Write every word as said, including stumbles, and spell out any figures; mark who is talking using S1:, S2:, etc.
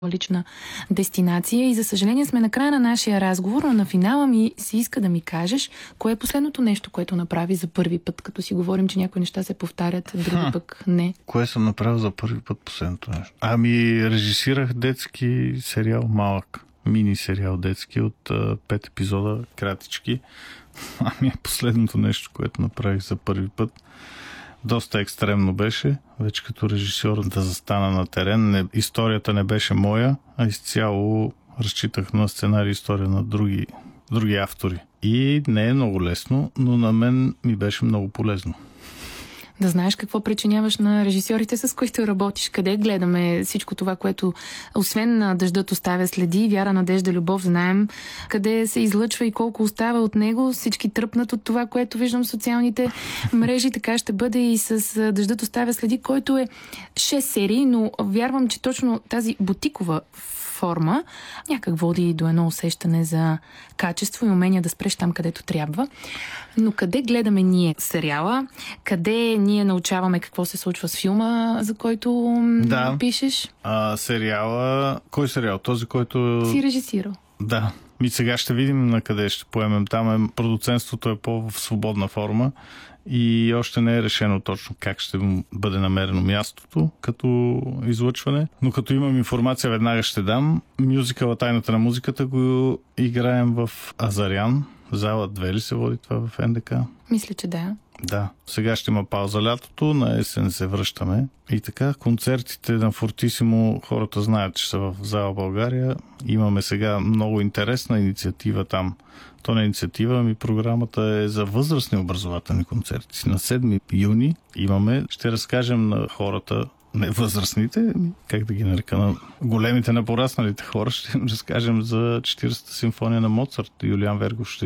S1: лична дестинация и за съжаление сме на края на нашия разговор, но на финала ми се иска да ми кажеш кое е последното нещо, което направи за първи път, като си говорим, че някои неща се повтарят, други Ха. пък не.
S2: Кое съм направил за първи път последното нещо? Ами режисирах детски сериал малък, мини сериал детски от а, пет епизода, кратички. Ами последното нещо, което направих за първи път, доста екстремно беше, вече като режисьор да застана на терен. Не, историята не беше моя, а изцяло разчитах на сценарий история на други, други автори. И не е много лесно, но на мен ми беше много полезно.
S1: Да знаеш какво причиняваш на режисьорите, с които работиш. Къде гледаме всичко това, което освен на Дъждът оставя следи, Вяра, надежда, любов, знаем къде се излъчва и колко остава от него. Всички тръпнат от това, което виждам в социалните мрежи. Така ще бъде и с Дъждът оставя следи, който е шест серии, но вярвам, че точно тази бутикова форма някак води до едно усещане за качество и умение да спреш там, където трябва. Но къде гледаме ние сериала? Къде ние научаваме какво се случва с филма, за който да. пишеш?
S2: А, сериала... Кой сериал? Този, който...
S1: Си режисирал.
S2: Да. И сега ще видим на къде ще поемем. Там е, продуцентството е по-в свободна форма и още не е решено точно как ще бъде намерено мястото като излъчване. Но като имам информация, веднага ще дам. Мюзикъла Тайната на музиката го играем в Азарян. Зала две ли се води това в Н Д К?
S1: Мисля, че да.
S2: Да. Сега ще има пауза лятото, на есен се връщаме. И така, концертите на Фортисимо, хората знаят, че са в Зала България. Имаме сега много интересна инициатива там. То не е инициатива, ами програмата е за възрастни образователни концерти. На седми юни имаме, ще разкажем на хората, не възрастните, как да ги нарека, на големите, на порасналите хора, ще им разкажем за четиридесета симфония на Моцарт. Юлиан Вергов ще